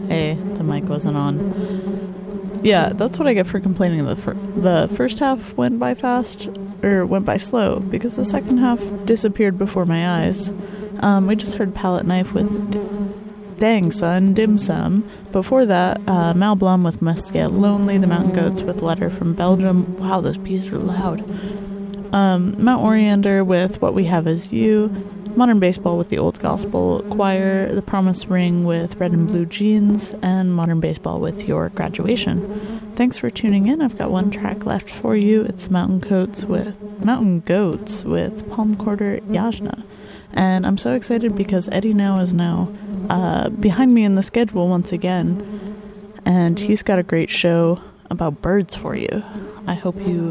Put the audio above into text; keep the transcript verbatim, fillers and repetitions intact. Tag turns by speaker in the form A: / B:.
A: Hey, the mic wasn't on. Yeah, that's what I get for complaining. The, fir- the first half went by fast, or went by slow, because the second half disappeared before my eyes. Um, we just heard Palette Knife with Dang Son, Dim Sum. Before that, uh, Mal Blum with Muscat Lonely, the Mountain Goats with Letter from Belgium. Wow, those pieces are loud. Um, Mount Oriander with What We Have Is You. Modern Baseball with the Old Gospel Choir, The Promise Ring with Red and Blue Jeans, and Modern Baseball with Your Graduation. Thanks for tuning in. I've got one track left for you. It's Mountain Goats with Mountain Goats with Palm Quarter Yajna. And I'm so excited because Eddie Now is now uh, behind me in the schedule once again. And he's got a great show about birds for you. I hope you